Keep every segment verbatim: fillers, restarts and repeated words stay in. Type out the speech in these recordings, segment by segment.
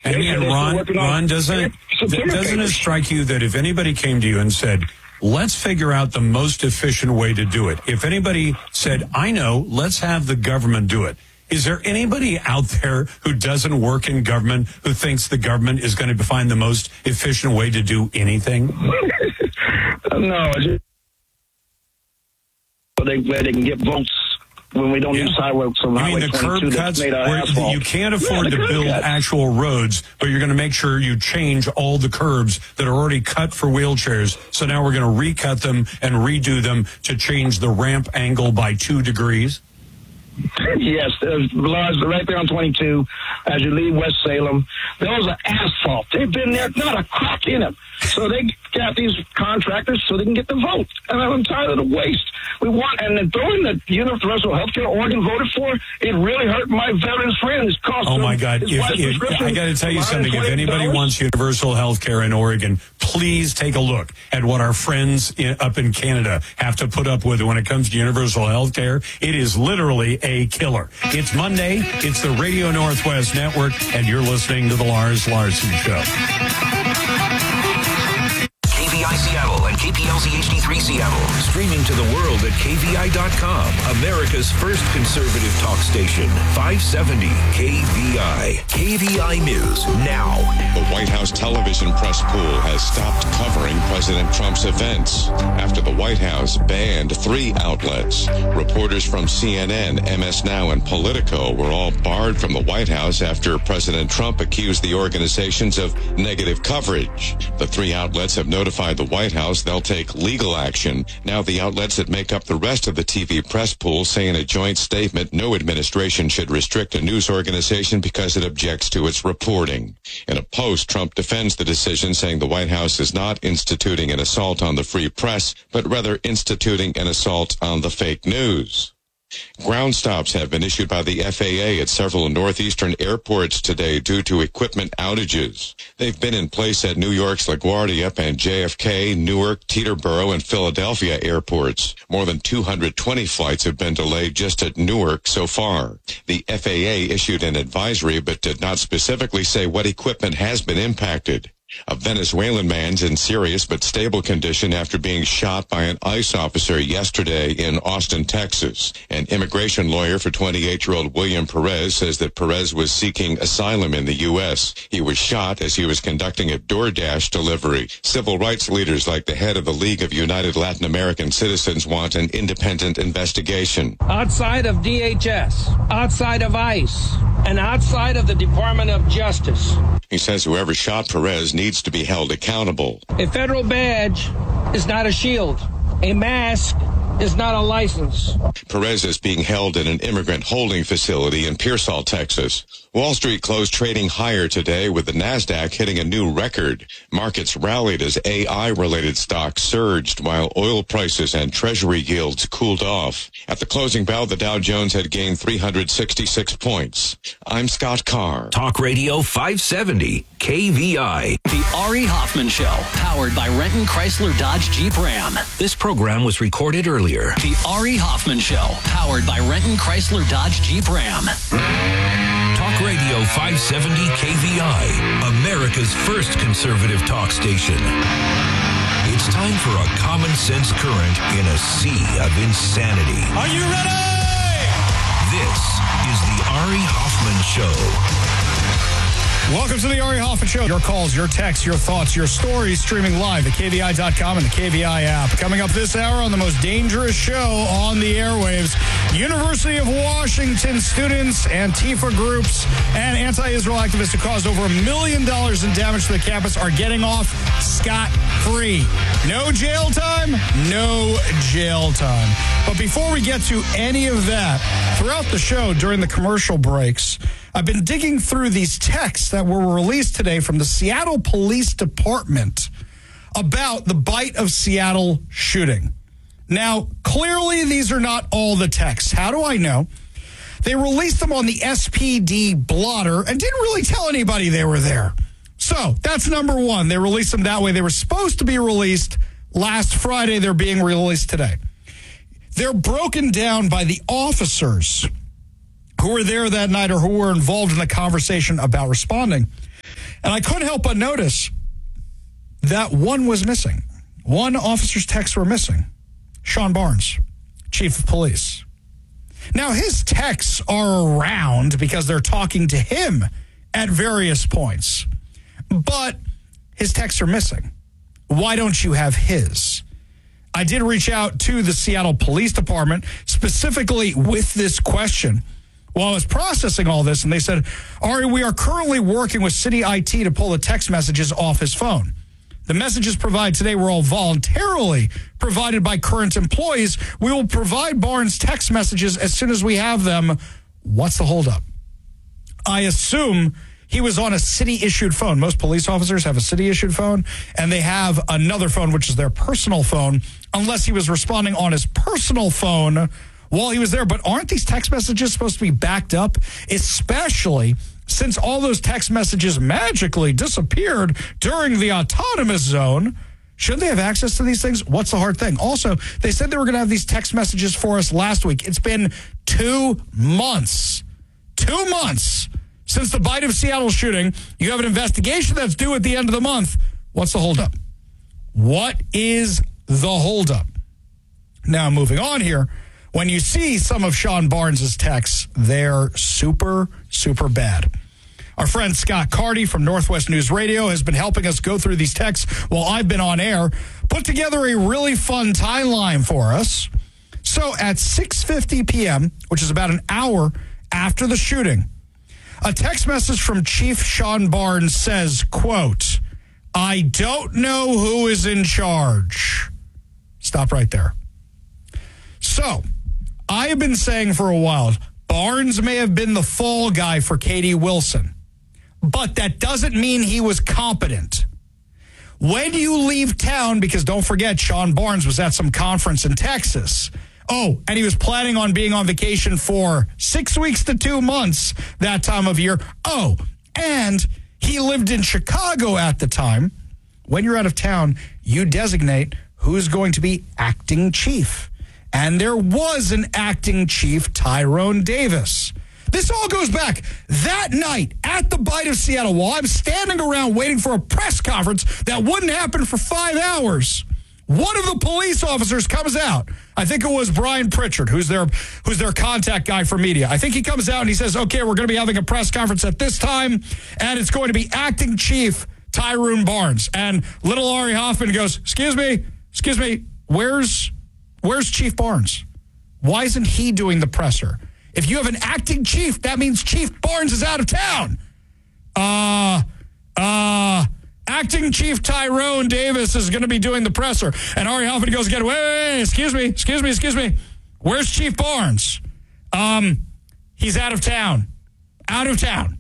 And They said yet, they're Ron, still working on Ron, doesn't subpoena doesn't it papers. strike you that if anybody came to you and said, let's figure out the most efficient way to do it. If anybody said, I know, let's have the government do it. Is there anybody out there who doesn't work in government who thinks the government is going to find the most efficient way to do anything? No. It's just, so they, where they can get votes when we don't Yeah. use sidewalks on You Highway mean the curb twenty-two cuts that's made out of where asphalt. you can't afford Yeah, the to curb build cuts. actual roads, but you're going to make sure you change all the curbs that are already cut for wheelchairs. So now we're going to recut them and redo them to change the ramp angle by two degrees? Yes, there's lines right there on twenty-two as you leave West Salem. Those are asphalt. They've been there, not a crack in them. So they got these contractors so they can get the vote. And I'm tired of the waste. We want, and then throwing the universal health care Oregon voted for, it really hurt my veterans friends. Cost Oh, my them God. his If, wife's if, prescription I got to tell you of something. If anybody one hundred twenty dollars. wants universal health care in Oregon, please take a look at what our friends in, up in Canada have to put up with when it comes to universal health care. It is literally a killer. It's Monday. It's the Radio Northwest Network, and you're listening to The Lars Larson Show. K V I Seattle and K P L Z H D three Seattle. Streaming to the world at K V I dot com. America's first conservative talk station. five seventy K V I. K V I News now. The White House television press pool has stopped covering President Trump's events after the White House banned three outlets. Reporters from C N N, M S Now, and Politico were all barred from the White House after President Trump accused the organizations of negative coverage. The three outlets have notified the White House they'll take legal action. Now the outlets that make up the rest of the T V press pool say in a joint statement no administration should restrict a news organization because it objects to its reporting. In a post, Trump defends the decision, saying the White House is not instituting an assault on the free press, but rather instituting an assault on the fake news. Ground stops have been issued by the F A A at several northeastern airports today due to equipment outages. They've been in place at New York's LaGuardia and J F K, Newark, Teterboro, and Philadelphia airports. More than two hundred twenty flights have been delayed just at Newark so far. The F A A issued an advisory but did not specifically say what equipment has been impacted. A Venezuelan man's in serious but stable condition after being shot by an ICE officer yesterday in Austin, Texas. An immigration lawyer for twenty-eight-year-old William Perez says that Perez was seeking asylum in the U S. He was shot as he was conducting a DoorDash delivery. Civil rights leaders like the head of the League of United Latin American Citizens want an independent investigation. Outside of D H S, outside of ICE, and outside of the Department of Justice. He says whoever shot Perez needs to be held accountable. A federal badge is not a shield. A mask is not a license. Perez is being held in an immigrant holding facility in Pearsall, Texas. Wall Street closed trading higher today with the NASDAQ hitting a new record. Markets rallied as A I-related stocks surged while oil prices and treasury yields cooled off. At the closing bell, the Dow Jones had gained three hundred sixty-six points. I'm Scott Carr. Talk Radio five seventy K V I. The Ari Hoffman Show, powered by Renton Chrysler Dodge Jeep Ram. This program was recorded earlier. The Ari Hoffman Show, powered by Renton Chrysler Dodge Jeep Ram. Talk Radio five seventy K V I, America's first conservative talk station. It's time for a common sense current in a sea of insanity. Are you ready? This is the Ari Hoffman Show. Welcome to the Ari Hoffman Show. Your calls, your texts, your thoughts, your stories, streaming live at K V I dot com and the K V I app. Coming up this hour on the most dangerous show on the airwaves, University of Washington students, Antifa groups, and anti-Israel activists who caused over a million dollars in damage to the campus are getting off scot-free. No jail time, no jail time. But before we get to any of that, throughout the show, during the commercial breaks, I've been digging through these texts that were released today from the Seattle Police Department about the Bite of Seattle shooting. Now, clearly, these are not all the texts. How do I know? They released them on the S P D blotter and didn't really tell anybody they were there. So that's number one. They released them that way. They were supposed to be released last Friday. They're being released today. They're broken down by the officers who were there that night or who were involved in the conversation about responding. And I couldn't help but notice that one was missing. One officer's texts were missing. Sean Barnes, chief of police. Now, his texts are around because they're talking to him at various points. But his texts are missing. Why don't you have his? I did reach out to the Seattle Police Department specifically with this question while I was processing all this, and they said, Ari, we are currently working with city I T to pull the text messages off his phone. The messages provided today were all voluntarily provided by current employees. We will provide Barnes text messages as soon as we have them. What's the holdup? I assume he was on a city-issued phone. Most police officers have a city-issued phone, and they have another phone, which is their personal phone, unless he was responding on his personal phone while he was there. But aren't these text messages supposed to be backed up, especially since all those text messages magically disappeared during the autonomous zone? Shouldn't they have access to these things? What's the hard thing? Also, they said they were going to have these text messages for us last week. It's been two months. Two months since the Bite of Seattle shooting. You have an investigation that's due at the end of the month. What's the holdup? What is the holdup? Now, moving on here, when you see some of Sean Barnes' texts, they're super, super bad. Our friend Scott Carty from Northwest News Radio has been helping us go through these texts while I've been on air, put together a really fun timeline for us. So at six fifty p.m., which is about an hour after the shooting, a text message from Chief Sean Barnes says, quote, I don't know who is in charge. Stop right there. So, I have been saying for a while, Barnes may have been the fall guy for Katie Wilson, but that doesn't mean he was competent. When you leave town, because don't forget, Sean Barnes was at some conference in Texas. Oh, and he was planning on being on vacation for six weeks to two months that time of year. Oh, and he lived in Chicago at the time. When you're out of town, you designate who's going to be acting chief. And there was an acting chief, Tyrone Davis. This all goes back that night at the Bite of Seattle while I'm standing around waiting for a press conference that wouldn't happen for five hours. One of the police officers comes out. I think it was Brian Pritchard, who's their who's their contact guy for media. I think he comes out and he says, okay, we're going to be having a press conference at this time, and it's going to be acting chief Tyrone Barnes. And little Ari Hoffman goes, excuse me, excuse me, where's where's Chief Barnes? Why isn't he doing the presser? If you have an acting chief, that means Chief Barnes is out of town. Uh, uh... Acting Chief Tyrone Davis is going to be doing the presser. And Ari Hoffman goes again, wait, wait, wait, excuse me, excuse me, excuse me. Where's Chief Barnes? Um, he's out of town. Out of town.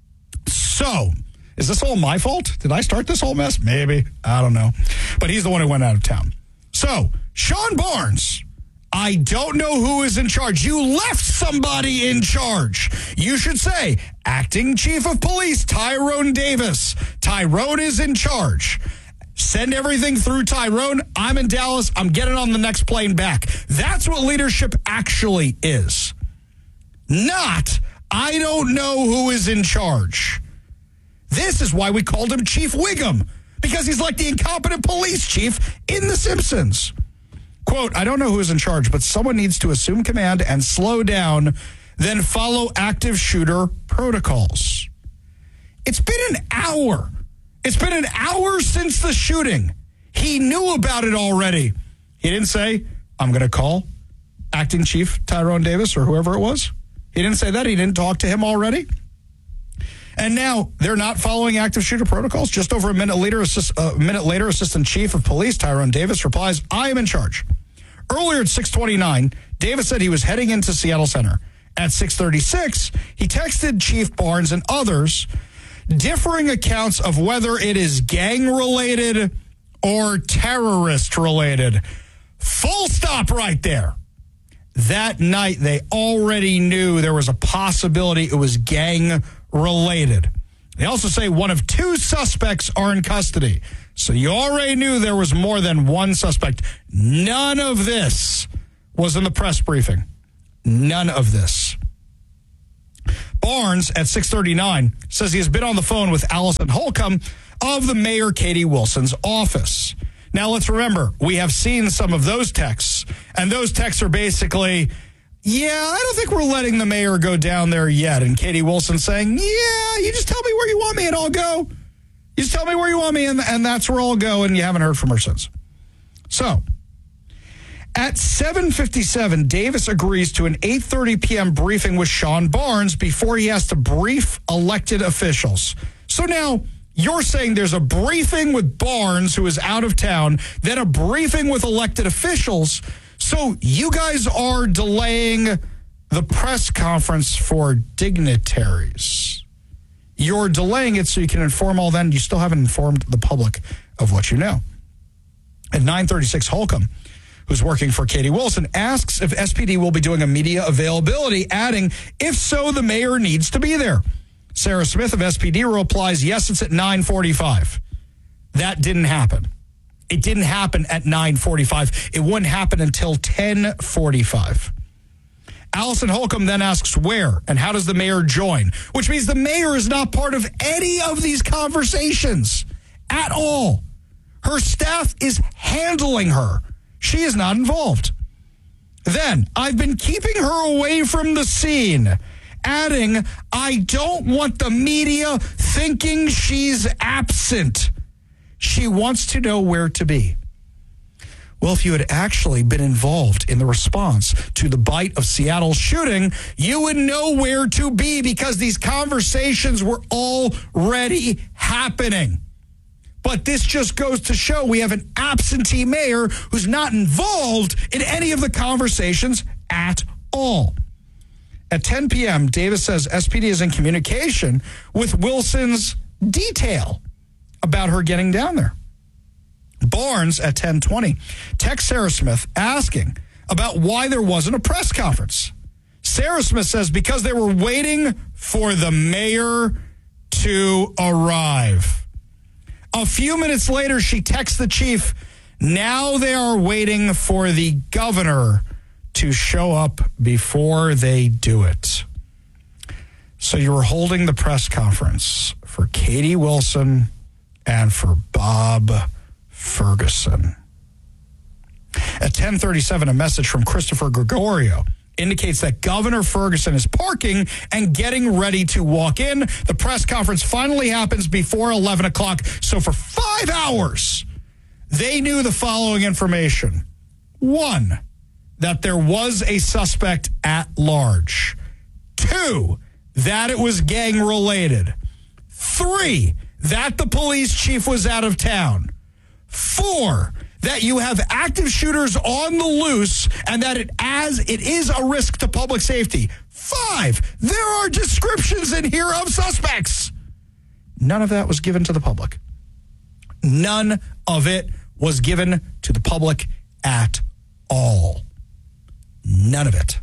So, is this all my fault? Did I start this whole mess? Maybe. I don't know. But he's the one who went out of town. So, Sean Barnes, I don't know who is in charge. You left somebody in charge. You should say, Acting Chief of Police, Tyrone Davis. Tyrone is in charge. Send everything through Tyrone. I'm in Dallas. I'm getting on the next plane back. That's what leadership actually is. Not, I don't know who is in charge. This is why we called him Chief Wiggum, because he's like the incompetent police chief in The Simpsons. Quote, I don't know who is in charge, but someone needs to assume command and slow down, then follow active shooter protocols. It's been an hour. It's been an hour since the shooting. He knew about it already. He didn't say, I'm going to call acting chief Tyrone Davis or whoever it was. He didn't say that. He didn't talk to him already. And now they're not following active shooter protocols. Just over a minute later, assist, uh, minute later, Assistant Chief of Police Tyrone Davis replies, I am in charge. Earlier at six twenty-nine, Davis said he was heading into Seattle Center. At six thirty-six, he texted Chief Barnes and others differing accounts of whether it is gang-related or terrorist-related. Full stop right there. That night, they already knew there was a possibility it was gang-related. They also say one of two suspects are in custody. So you already knew there was more than one suspect. None of this was in the press briefing. None of this. Barnes at six thirty-nine says he has been on the phone with Allison Holcomb of the Mayor Katie Wilson's office. Now, let's remember, we have seen some of those texts, and those texts are basically, yeah, I don't think we're letting the mayor go down there yet. And Katie Wilson saying, yeah, you just tell me where you want me and I'll go. You just tell me where you want me and, and that's where I'll go. And you haven't heard from her since. So at seven fifty-seven, Davis agrees to an eight thirty p.m. briefing with Sean Barnes before he has to brief elected officials. So now you're saying there's a briefing with Barnes, who is out of town, then a briefing with elected officials. So you guys are delaying the press conference for dignitaries. You're delaying it so you can inform all them. You still haven't informed the public of what you know. At nine thirty-six, Holcomb, who's working for Katie Wilson, asks if S P D will be doing a media availability, adding, if so, the mayor needs to be there. Sarah Smith of S P D replies, yes, it's at nine forty-five. That didn't happen. It didn't happen at nine forty-five. It wouldn't happen until ten forty-five. Allison Holcomb then asks where and how does the mayor join, which means the mayor is not part of any of these conversations at all. Her staff is handling her. She is not involved. Then, I've been keeping her away from the scene, adding, I don't want the media thinking she's absent. She wants to know where to be. Well, if you had actually been involved in the response to the bite of Seattle shooting, you would know where to be because these conversations were already happening. But this just goes to show we have an absentee mayor who's not involved in any of the conversations at all. At ten p.m., Davis says S P D is in communication with Wilson's detail about her getting down there. Barnes at ten twenty texts Sarah Smith asking about why there wasn't a press conference. Sarah Smith says because they were waiting for the mayor to arrive. A few minutes later, she texts the chief, now they are waiting for the governor to show up before they do it. So you were holding the press conference for Katie Wilson and for Bob Ferguson. At ten thirty-seven, a message from Christopher Gregorio indicates that Governor Ferguson is parking and getting ready to walk in. The press conference finally happens before eleven o'clock. So for five hours, they knew the following information. One, that there was a suspect at large. Two, that it was gang related. Three, that the police chief was out of town. Four, that you have active shooters on the loose and that it as it is a risk to public safety. Five, there are descriptions in here of suspects. None of that was given to the public. None of it was given to the public at all. None of it.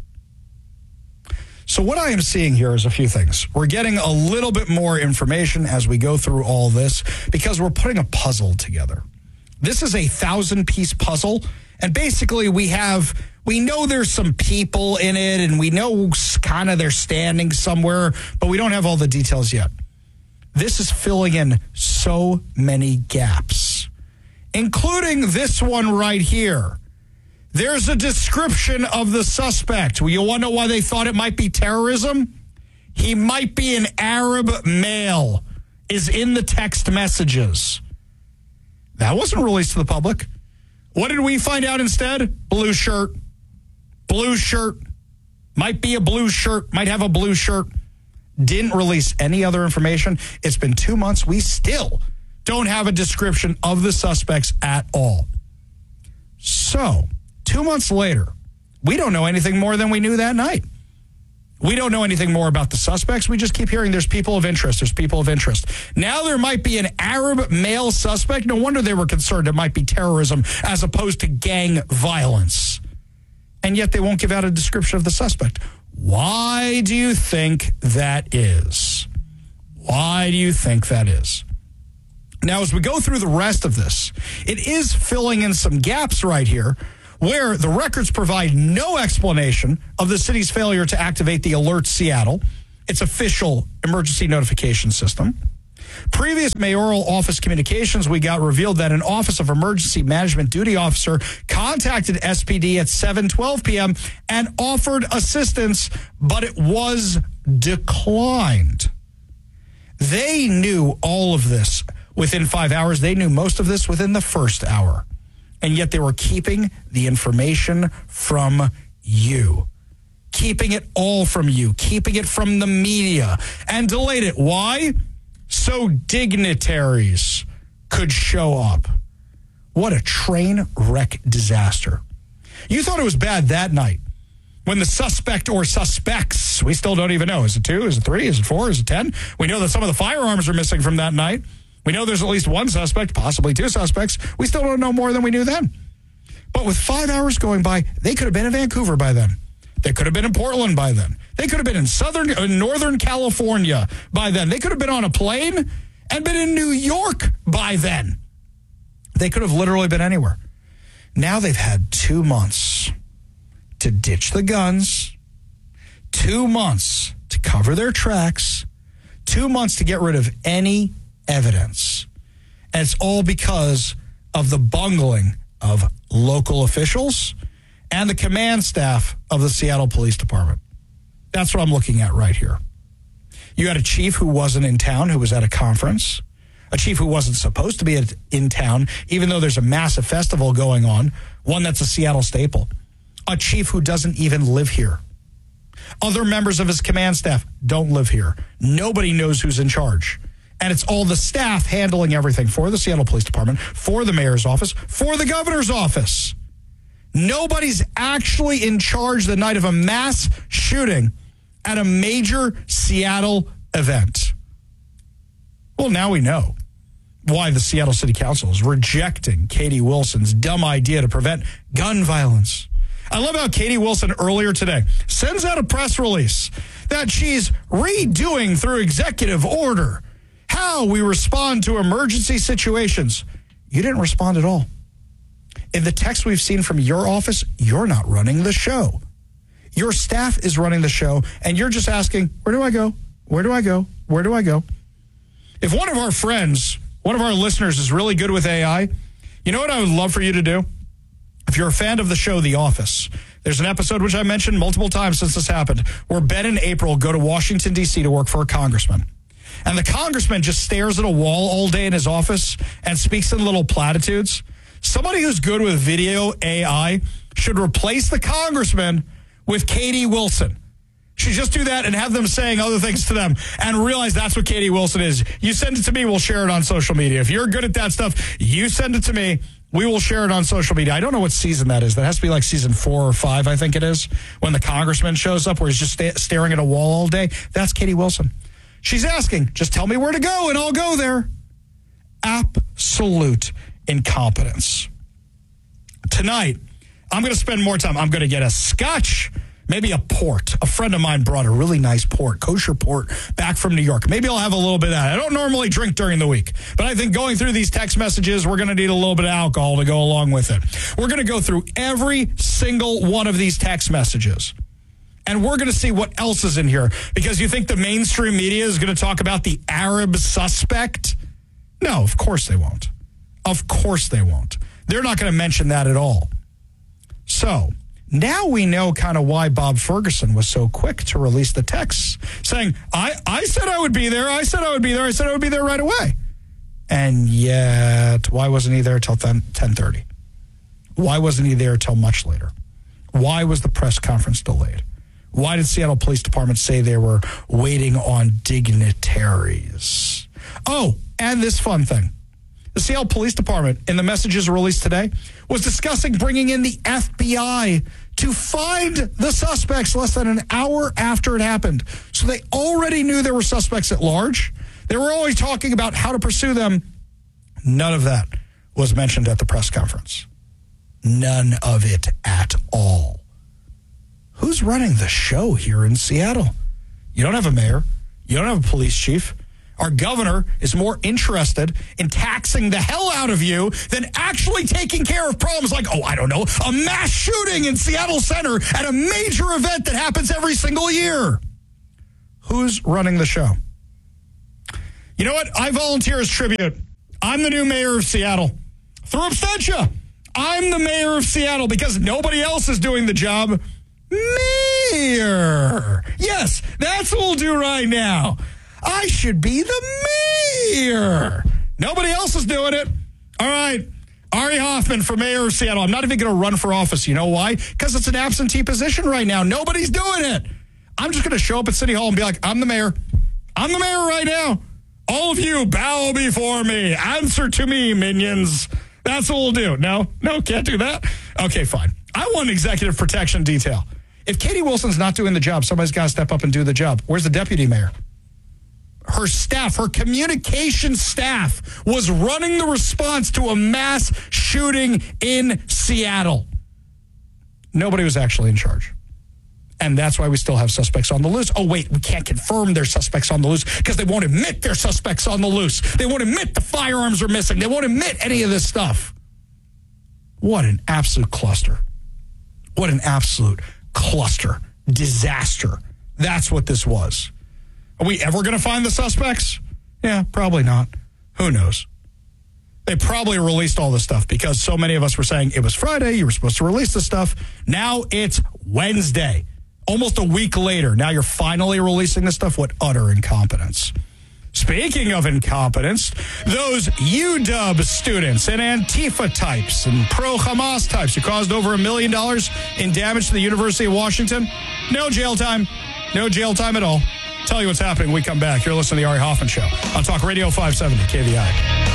So what I am seeing here is a few things. We're getting a little bit more information as we go through all this because we're putting a puzzle together. This is a thousand-piece puzzle, and basically we have, we know there's some people in it, and we know kind of they're standing somewhere, but we don't have all the details yet. This is filling in so many gaps, including this one right here. There's a description of the suspect. You want to know why they thought it might be terrorism? He might be an Arab male, is in the text messages. That wasn't released to the public. What did we find out instead? Blue shirt. Blue shirt. Might be a blue shirt. Might have a blue shirt. Didn't release any other information. It's been two months. We still don't have a description of the suspects at all. So, two months later, we don't know anything more than we knew that night. We don't know anything more about the suspects. We just keep hearing there's people of interest. There's people of interest. Now there might be an Arab male suspect. No wonder they were concerned it might be terrorism as opposed to gang violence. And yet they won't give out a description of the suspect. Why do you think that is? Why do you think that is? Now, as we go through the rest of this, it is filling in some gaps right here where the records provide no explanation of the city's failure to activate the Alert Seattle, its official emergency notification system. Previous mayoral office communications we got revealed that an Office of Emergency Management duty officer contacted S P D at seven twelve p.m. and offered assistance, but it was declined. They knew all of this within five hours. They knew most of this within the first hour. And yet they were keeping the information from you. Keeping it all from you. Keeping it from the media. And delayed it. Why? So dignitaries could show up. What a train wreck disaster. You thought it was bad that night when the suspect or suspects, we still don't even know. Is it two? Is it three? Is it four? Is it ten? We know that some of the firearms are missing from that night. We know there's at least one suspect, possibly two suspects. We still don't know more than we knew then. But with five hours going by, they could have been in Vancouver by then. They could have been in Portland by then. They could have been in Southern, uh, Northern California by then. They could have been on a plane and been in New York by then. They could have literally been anywhere. Now they've had two months to ditch the guns, two months to cover their tracks, two months to get rid of any evidence. And it's all because of the bungling of local officials and the command staff of the Seattle Police Department. That's what I'm looking at right here. You had a chief who wasn't in town, who was at a conference, a chief who wasn't supposed to be in town, even though there's a massive festival going on, one that's a Seattle staple, a chief who doesn't even live here. Other members of his command staff don't live here. Nobody knows who's in charge. And it's all the staff handling everything for the Seattle Police Department, for the mayor's office, for the governor's office. Nobody's actually in charge the night of a mass shooting at a major Seattle event. Well, now we know why the Seattle City Council is rejecting Katie Wilson's dumb idea to prevent gun violence. I love how Katie Wilson earlier today sends out a press release that she's redoing through executive order how we respond to emergency situations. You didn't respond at all. In the text we've seen from your office, you're not running the show. Your staff is running the show, and you're just asking, where do I go? Where do I go? Where do I go? If one of our friends, one of our listeners is really good with A I, you know what I would love for you to do? If you're a fan of the show The Office, there's an episode which I mentioned multiple times since this happened, where Ben and April go to Washington, D C to work for a congressman. And the congressman just stares at a wall all day in his office and speaks in little platitudes. Somebody who's good with video A I should replace the congressman with Katie Wilson. Should just do that and have them saying other things to them and realize that's what Katie Wilson is. You send it to me, we'll share it on social media. If you're good at that stuff, you send it to me. We will share it on social media. I don't know what season that is. That has to be like season four or five, I think it is, when the congressman shows up where he's just sta- staring at a wall all day. That's Katie Wilson. She's asking, just tell me where to go and I'll go there. Absolute incompetence. Tonight, I'm going to spend more time. I'm going to get a scotch, maybe a port. A friend of mine brought a really nice port, kosher port, back from New York. Maybe I'll have a little bit of that. I don't normally drink during the week, but I think going through these text messages, we're going to need a little bit of alcohol to go along with it. We're going to go through every single one of these text messages. And we're going to see what else is in here. Because you think the mainstream media is going to talk about the Arab suspect? No, of course they won't. Of course they won't. They're not going to mention that at all. So now we know kind of why Bob Ferguson was so quick to release the texts saying, I, I said I would be there. I said I would be there. I said I would be there right away. And yet, why wasn't he there till ten thirty? Why wasn't he there till much later? Why was the press conference delayed? Why did Seattle Police Department say they were waiting on dignitaries? Oh, and this fun thing. The Seattle Police Department, in the messages released today, was discussing bringing in the F B I to find the suspects less than an hour after it happened. So they already knew there were suspects at large. They were always talking about how to pursue them. None of that was mentioned at the press conference. None of it at all. Who's running the show here in Seattle? You don't have a mayor. You don't have a police chief. Our governor is more interested in taxing the hell out of you than actually taking care of problems like, oh, I don't know, a mass shooting in Seattle Center at a major event that happens every single year. Who's running the show? You know what? I volunteer as tribute. I'm the new mayor of Seattle. Through absentia, I'm the mayor of Seattle because nobody else is doing the job. Mayor. Yes, that's what we'll do right now. I should be the mayor. Nobody else is doing it. All right. Ari Hoffman for mayor of Seattle. I'm not even going to run for office. You know why? Because it's an absentee position right now. Nobody's doing it. I'm just going to show up at City Hall and be like, I'm the mayor. I'm the mayor right now. All of you bow before me. Answer to me, minions. That's what we'll do. No, no, can't do that. Okay, fine. I want an executive protection detail. If Katie Wilson's not doing the job, somebody's got to step up and do the job. Where's the deputy mayor? Her staff, her communication staff was running the response to a mass shooting in Seattle. Nobody was actually in charge. And that's why we still have suspects on the loose. Oh, wait, we can't confirm they're suspects on the loose because they won't admit they're suspects on the loose. They won't admit the firearms are missing. They won't admit any of this stuff. What an absolute cluster. What an absolute cluster. Disaster. That's what this was. Are we ever going to find the suspects? Yeah, probably not. Who knows? They probably released all this stuff because so many of us were saying it was Friday, you were supposed to release this stuff. Now it's Wednesday. Almost a week later, now you're finally releasing this stuff? What utter incompetence. Speaking of incompetence, those U W students and Antifa types and pro-Hamas types who caused over a million dollars in damage to the University of Washington, no jail time. No jail time at all. Tell you what's happening when we come back. You're listening to the Ari Hoffman Show on Talk Radio five seventy K V I.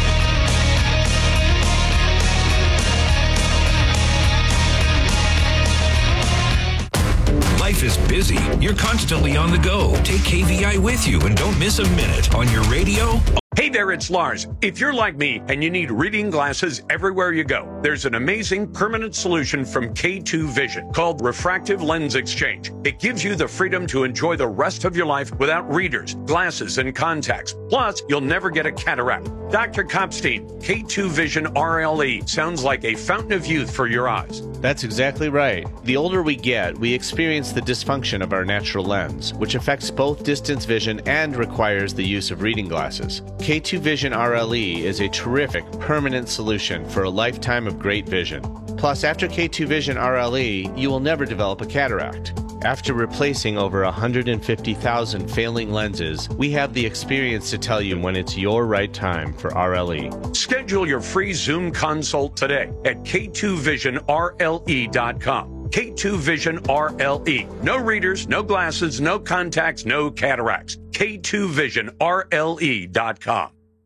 Life is busy. You're constantly on the go. Take K V I with you and don't miss a minute on your radio. Hey there, it's Lars. If you're like me and you need reading glasses everywhere you go, there's an amazing permanent solution from K two Vision called Refractive Lens Exchange. It gives you the freedom to enjoy the rest of your life without readers, glasses, and contacts. Plus, you'll never get a cataract. Doctor Kopstein, K two Vision R L E sounds like a fountain of youth for your eyes. That's exactly right. The older we get, we experience the dysfunction of our natural lens, which affects both distance vision and requires the use of reading glasses. K two Vision R L E is a terrific permanent solution for a lifetime of great vision. Plus, after K two Vision R L E, you will never develop a cataract. After replacing over one hundred fifty thousand failing lenses, we have the experience to tell you when it's your right time for R L E. Schedule your free Zoom consult today at K two vision R L E dot com. K two Vision R L E. No readers, no glasses, no contacts, no cataracts. K two Vision R L E dot com.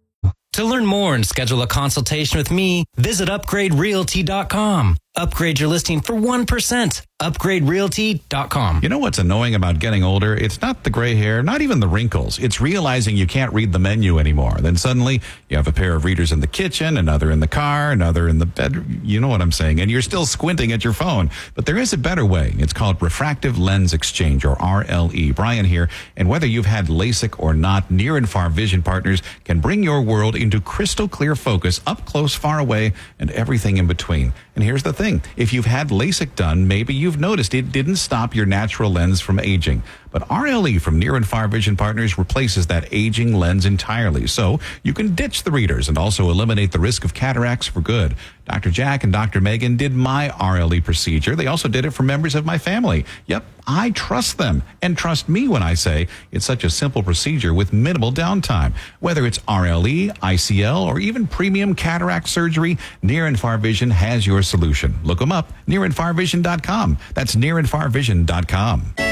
To learn more and schedule a consultation with me, visit upgrade realty dot com. Upgrade your listing for one percent. upgrade realty dot com. You know what's annoying about getting older? It's not the gray hair, not even the wrinkles. It's realizing you can't read the menu anymore. Then suddenly you have a pair of readers in the kitchen, another in the car, another in the bedroom. You know what I'm saying? And you're still squinting at your phone. But there is a better way. It's called Refractive Lens Exchange, or R L E. Brian here. And whether you've had LASIK or not, Near and Far Vision Partners can bring your world into crystal clear focus, up close, far away, and everything in between. And here's the thing. If you've had LASIK done, maybe you've noticed it didn't stop your natural lens from aging. But R L E from Near and Far Vision Partners replaces that aging lens entirely. So you can ditch the readers and also eliminate the risk of cataracts for good. Doctor Jack and Doctor Megan did my R L E procedure. They also did it for members of my family. Yep, I trust them. And trust me when I say it's such a simple procedure with minimal downtime. Whether it's R L E, I C L, or even premium cataract surgery, Near and Far Vision has your solution. Look them up, near and far vision dot com. That's near and far vision dot com.